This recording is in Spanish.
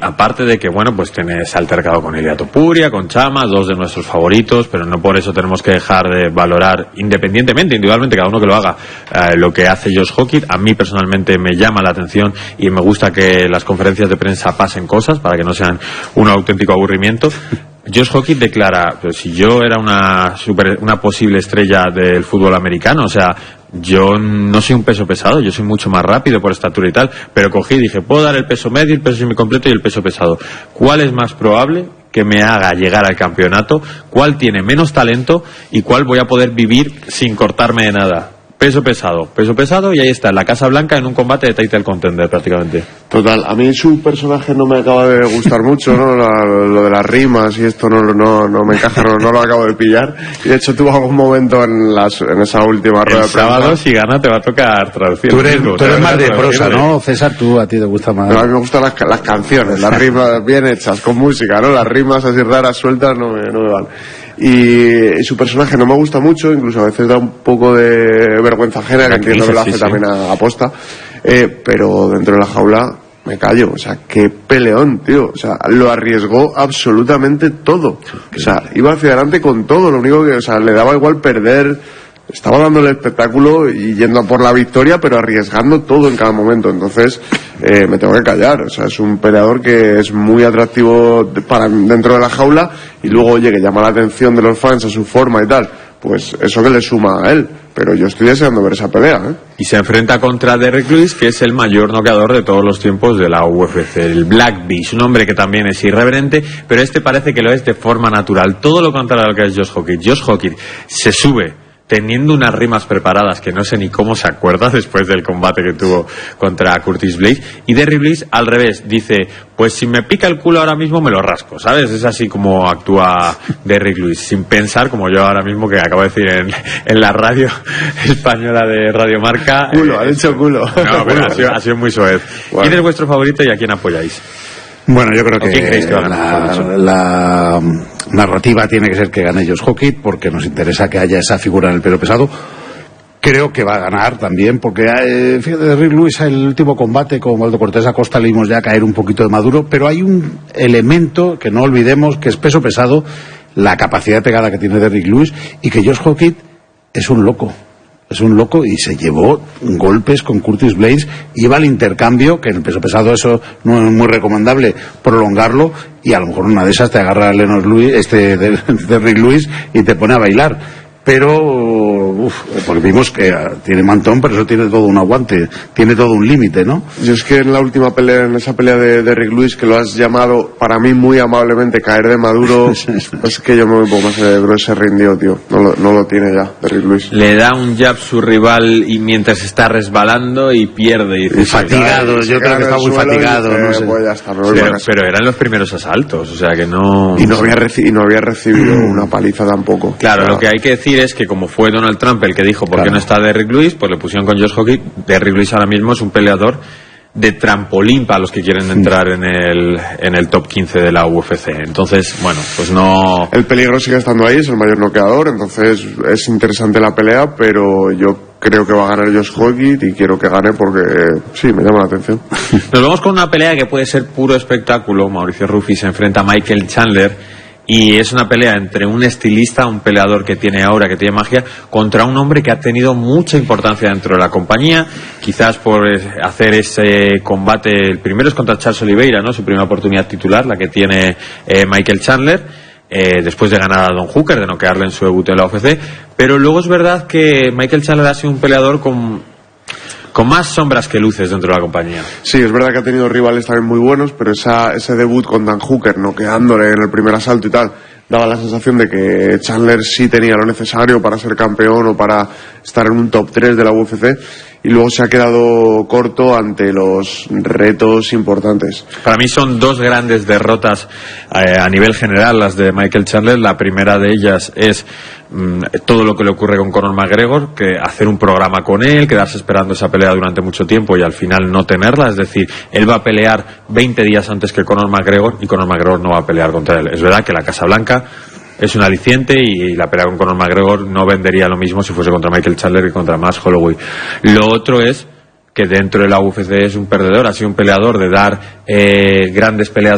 aparte de que, bueno, pues tienes altercado con Ilia Topuria, con Chama, dos de nuestros favoritos, pero no por eso tenemos que dejar de valorar independientemente, individualmente, cada uno que lo haga, lo que hace Josh Hokit. A mí personalmente me llama la atención y me gusta que las conferencias de prensa pasen cosas para que no sean un auténtico aburrimiento. Josh Hokit declara, pero si yo era una posible estrella del fútbol americano, o sea, yo no soy un peso pesado, yo soy mucho más rápido por estatura y tal, pero cogí y dije, puedo dar el peso medio, el peso semicompleto y el peso pesado. ¿Cuál es más probable que me haga llegar al campeonato? ¿Cuál tiene menos talento y cuál voy a poder vivir sin cortarme de nada? Peso pesado, y ahí está, en la Casa Blanca, en un combate de title contender prácticamente. Total, a mí su personaje no me acaba de gustar mucho, ¿no? Lo de las rimas y esto no me encaja, no lo acabo de pillar. Y de hecho tuvo algún momento en esa última rueda de prensa. El sábado, si gana, te va a tocar traducir. Tú eres más de prosa, ¿no, César? ¿A ti te gusta más? No, a mí me gustan las canciones, las rimas bien hechas, con música, ¿no? Las rimas así raras, sueltas, no me van. Y su personaje no me gusta mucho, incluso a veces da un poco de vergüenza ajena, que entiendo que lo hace también a aposta, pero dentro de la jaula me callo. O sea, qué peleón, tío. O sea, lo arriesgó absolutamente todo. O sea, iba hacia adelante con todo. Lo único que, o sea, le daba igual perder. Estaba dando el espectáculo y yendo por la victoria, pero arriesgando todo en cada momento. Entonces, me tengo que callar. O sea, es un peleador que es muy atractivo para dentro de la jaula, y luego, oye, que llama la atención de los fans a su forma y tal. Pues eso que le suma a él. Pero yo estoy deseando ver esa pelea, ¿eh? Y se enfrenta contra Derrick Lewis, que es el mayor noqueador de todos los tiempos de la UFC, el Black Beast, un hombre que también es irreverente, pero este parece que lo es de forma natural. Todo lo contrario a lo que es Josh Hokit. Josh Hokit se sube teniendo unas rimas preparadas que no sé ni cómo se acuerda después del combate que tuvo contra Curtis Blades, y Derrick Lewis al revés, dice, pues si me pica el culo ahora mismo me lo rasco, ¿sabes? Es así como actúa Derrick Lewis, sin pensar, como yo ahora mismo que acabo de decir en la radio española de Radio Marca. Culo, ha dicho culo. No, pero ha sido muy suave. Bueno. ¿Quién es vuestro favorito y a quién apoyáis? Bueno, yo creo que ganar? La narrativa tiene que ser que gane Josh Hokit, porque nos interesa que haya esa figura en el peso pesado. Creo que va a ganar también, porque fíjate, Derrick Lewis, el último combate con Waldo Cortés Acosta le vimos ya caer un poquito de maduro, pero hay un elemento que no olvidemos, que es peso pesado, la capacidad de pegada que tiene Derrick Lewis, y que Josh Hokit es un loco. Es un loco y se llevó golpes con Curtis Blades, iba al intercambio, que en el peso pesado eso no es muy recomendable prolongarlo, y a lo mejor una de esas te agarra Lennox Lewis, Derrick Lewis, y te pone a bailar. Pero porque vimos que tiene mantón, pero eso tiene todo un aguante, tiene todo un límite, ¿no? Yo es que en la última pelea, en esa pelea de Derrick Lewis, que lo has llamado para mí muy amablemente caer de maduro, es que yo me voy un poco más de bro, se rindió, tío. No lo tiene ya Derrick Lewis. Le da un jab su rival y mientras está resbalando y pierde. Y fatigado, yo creo que está muy fatigado. No sé. Pues ya está, pero eran los primeros asaltos, o sea que no. Y no había recibido una paliza tampoco. Claro, lo que hay que decir es que como fue Donald Trump el que dijo por qué no está Derrick Lewis, pues le pusieron con Josh Hokit. Derrick Lewis ahora mismo es un peleador de trampolín para los que quieren entrar en el top 15 de la UFC. Entonces, bueno, pues no. El peligro sigue estando ahí, es el mayor noqueador, entonces es interesante la pelea, pero yo creo que va a ganar Josh Hokit y quiero que gane porque sí, me llama la atención. Nos vamos con una pelea que puede ser puro espectáculo. Mauricio Ruffi se enfrenta a Michael Chandler. Y es una pelea entre un estilista, un peleador que tiene aura, que tiene magia, contra un hombre que ha tenido mucha importancia dentro de la compañía, quizás por hacer ese combate. El primero es contra Charles Oliveira, ¿no? Su primera oportunidad titular, la que tiene Michael Chandler, después de ganar a Don Hooker, de noquearle en su debut en la UFC. Pero luego es verdad que Michael Chandler ha sido un peleador con más sombras que luces dentro de la compañía. Sí, es verdad que ha tenido rivales también muy buenos, pero ese debut con Dan Hooker, noqueándole en el primer asalto y tal, daba la sensación de que Chandler sí tenía lo necesario para ser campeón o para estar en un top 3 de la UFC, y luego se ha quedado corto ante los retos importantes. Para mí son dos grandes derrotas a nivel general las de Michael Chandler. La primera de ellas es todo lo que le ocurre con Conor McGregor, que hacer un programa con él, quedarse esperando esa pelea durante mucho tiempo y al final no tenerla. Es decir, él va a pelear 20 días antes que Conor McGregor y Conor McGregor no va a pelear contra él. Es verdad que la Casa Blanca es un aliciente y la pelea con Conor McGregor no vendería lo mismo si fuese contra Michael Chandler que contra Max Holloway. Lo otro es que dentro de la UFC es un perdedor, ha sido un peleador de dar grandes peleas